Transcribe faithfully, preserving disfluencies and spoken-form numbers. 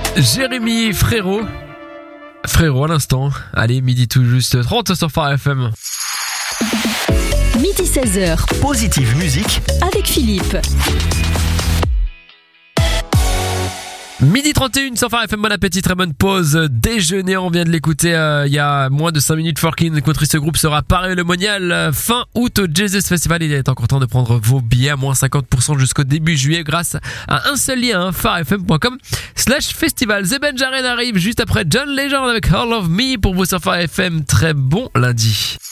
Jérémy Frérot. Frérot à l'instant. Allez, midi tout juste trente sur Phare F M. Midi seize heures. Positive musique avec Philippe. Midi trente et une sur Phare F M, bon appétit, très bonne pause déjeuner, on vient de l'écouter euh, il y a moins de cinq minutes. Forkin contre ce groupe sera Paris Le Monial euh, fin août au Jesus Festival. Il est encore temps de prendre vos billets à moins cinquante pour cent jusqu'au début juillet grâce à un seul lien, hein, pharefm.com slash festival. Zeben Jared arrive juste après John Legend avec All of Me pour vous sur Phare F M. Très bon lundi.